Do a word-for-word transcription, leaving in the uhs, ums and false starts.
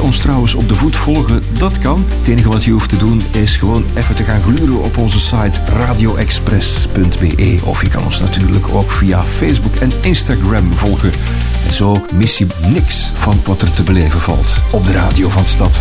je ons trouwens op de voet volgen? Dat kan. Het enige wat je hoeft te doen is gewoon even te gaan gluren op onze site radio express punt b e. Of je kan ons natuurlijk ook via Facebook en Instagram volgen. En zo mis je niks van wat er te beleven valt op de radio van de stad.